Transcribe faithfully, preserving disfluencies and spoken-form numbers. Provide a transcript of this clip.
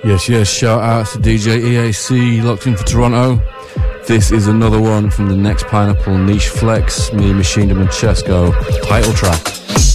Yes, yes, shout out to D J E A C, locked in for Toronto. This is another one from the next Pineapple Niche Flex, me, Machine and Chesco, title track.